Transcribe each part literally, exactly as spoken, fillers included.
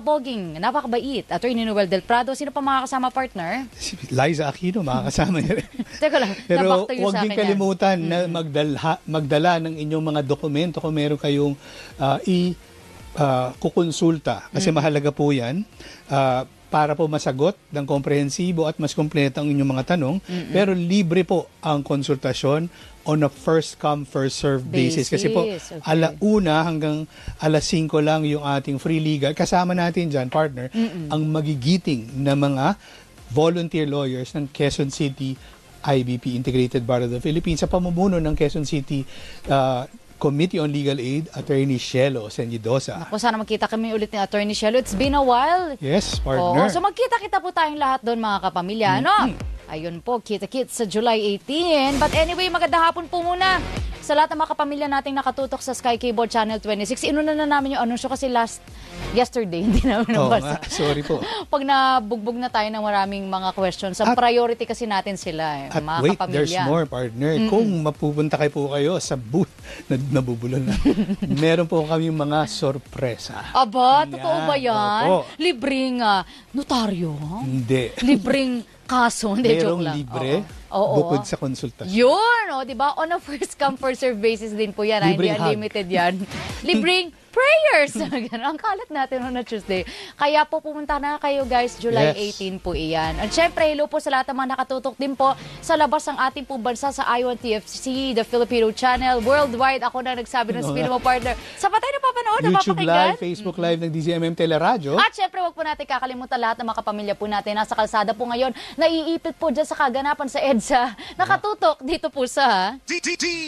napakapoging, napakabait. Attorney Noel Del Prado, sino pa mga kasama partner? Si Liza Aquino, makakasama niya rin. Teka lang, Pero nabakto yun huwag sa din akin kalimutan yan. na magdala, magdala ng inyong mga dokumento kung meron kayong uh, i uh, kukonsulta. Kasi mm. mahalaga po yan. Uh, para po masagot ng komprehensibo at mas kompleto ang inyong mga tanong. Mm-mm. Pero libre po ang konsultasyon on a first come, first serve basis. basis. Kasi po, okay. alauna hanggang alas singko lang yung ating free legal. Kasama natin dyan, partner, Mm-mm. ang magigiting na mga volunteer lawyers ng Quezon City I B P, Integrated Bar of the Philippines, sa pamumuno ng Quezon City uh, Committee on Legal Aid, Attorney Shelo Senyidosa. Ako, sana magkita kami ulit ni Attorney Shelo. It's been a while. Yes, partner. Oo, so magkita-kita po tayong lahat doon, mga kapamilya. Mm-hmm. No? Ayun po, kita-kits sa July eighteenth. But anyway, magandang hapon po muna sa lahat ng mga kapamilya nating nakatutok sa Sky Cable Channel twenty-six. Inuna na namin yung anunsyo kasi last yesterday, hindi namin oh, nabasa. Ah, sorry po. Pag nabugbog na tayo ng maraming mga questions, ang priority kasi natin sila, eh, at mga wait, kapamilya. There's more, partner. Mm-mm. Kung mapupunta kayo po kayo sa booth, na nabubulol na, meron po kami mga sorpresa. Aba, totoo ba yan? Opo. Libreng uh, notaryo? Hindi. Libreng kaso? Hindi, joke merong lang. libre, Oo. Oo. bukod sa konsultasyon. Yun, o, di ba? On a first come, first serve basis din po yan. Hindi unlimited yan. Libreng prayers! Ang kalat natin on a Tuesday. Kaya po pumunta na kayo guys, July yes. eighteenth po iyan. At syempre, hello po sa lahat ng mga nakatutok din po sa labas ng ating po bansa sa I one T F C, the Filipino Channel, worldwide. Ako na nagsabi ng spin mo partner. Sa patay na papanood, YouTube napapakinggan. Live, Facebook Live ng D Z M M Teleradio. At syempre, wag po natin kakalimutan lahat ng mga kapamilya po natin. Nasa kalsada po ngayon, naiipit po dyan sa kaganapan sa EDSA. Nakatutok dito po sa D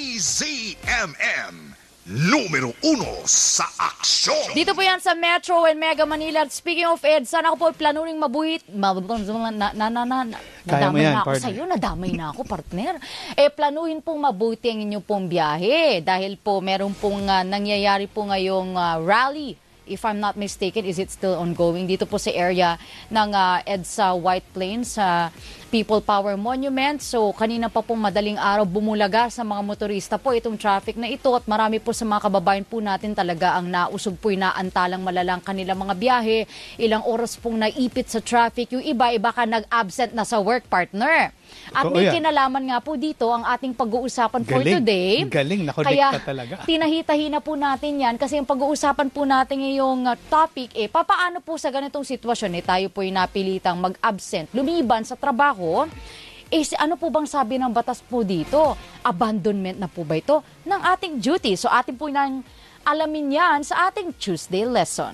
Z M M numero uno sa aksyon. Dito po yan sa Metro and Mega Manila. Speaking of EDSA, ako po planuring mabuhit. Na, na, na, na, na, nadamay yan, na ako partner. sa'yo, nadamay na ako, partner. Eh, planuhin pong mabuti ang inyong pong biyahe. Dahil po, meron pong uh, nangyayari po ngayong uh, rally. If I'm not mistaken, is it still ongoing? Dito po sa area ng uh, EDSA White Plains sa uh, People Power Monument. So kanina pa pong madaling araw bumulaga sa mga motorista po itong traffic na ito at marami po sa mga kababayan po natin talaga ang nausog po inaantalang malalang kanilang mga biyahe. Ilang oras pong naipit sa traffic. Yung iba, iba ka nag-absent na sa work, partner. At Oo, may yan. kinalaman nga po dito ang ating pag-uusapan for Galing. today. Galing, nakonekta Kaya, talaga. tinahitahi na po natin yan kasi yung pag-uusapan po natin ngayong uh, topic, eh, papaano po sa ganitong sitwasyon, eh, tayo po yung napilitang mag-absent, lumiban sa trabaho, eh, ano po bang sabi ng batas po dito? Abandonment na po ba ito ng ating duty? So, atin po nang alamin yan sa ating Tuesday lesson.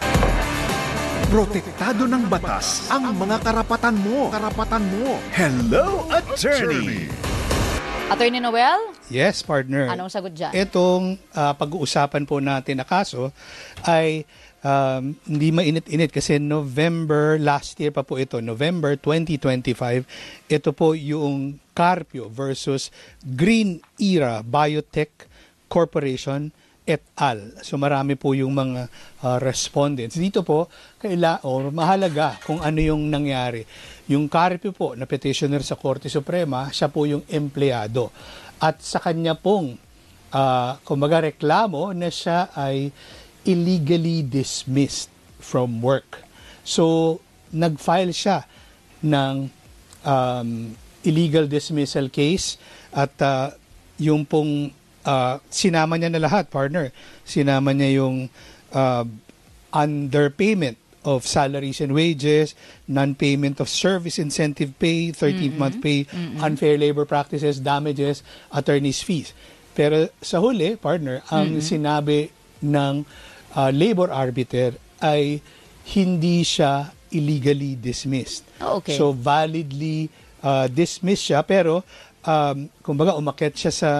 Protektado ng batas ang mga karapatan mo. Karapatan mo. Hello, Attorney! Attorney Noel? Yes, partner. Anong sagot dyan? Itong uh, pag-uusapan po natin na kaso ay um, hindi mainit-init kasi November, last year pa po ito, November twenty twenty-five, ito po yung Carpio versus Green Era Biotech Corporation et al. So marami po yung mga uh, respondents. Dito po, kaila, or mahalaga kung ano yung nangyari. Yung Carpio po na petitioner sa Korte Suprema, siya po yung empleyado. At sa kanya pong, uh, kumbaga reklamo na siya ay illegally dismissed from work. So, nag-file siya ng um, illegal dismissal case at uh, yung pong Uh, sinama niya na lahat, partner. Sinama niya yung uh, underpayment of salaries and wages, non-payment of service incentive pay, thirteenth month pay, mm-hmm. unfair labor practices, damages, attorney's fees. Pero sa huli, partner, ang mm-hmm. sinabi ng uh, labor arbiter ay hindi siya illegally dismissed. Oh, okay. So validly uh, dismissed siya, pero um, kumbaga umakyat siya sa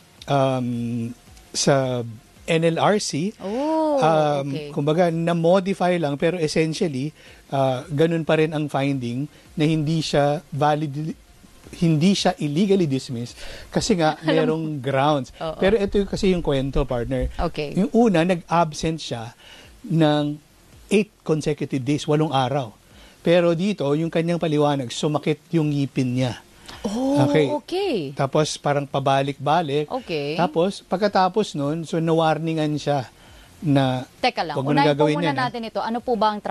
Um, sa N L R C, oh, um, okay. kumbaga na-modify lang pero essentially uh, ganun pa rin ang finding na hindi siya valid, hindi siya illegally dismissed kasi nga merong grounds. Oh, oh. Pero ito yung, kasi yung kwento, partner. Okay. Yung una, nag-absent siya ng eight consecutive days, walong araw. Pero dito, yung kanyang paliwanag, sumakit yung ngipin niya. Oh, okay. okay. Tapos parang pabalik-balik. Okay. Tapos pagkatapos nun, so nawarningan siya na Teka lang, wag mo unahin na po gagawin muna yan, natin ito. Ano po ba ang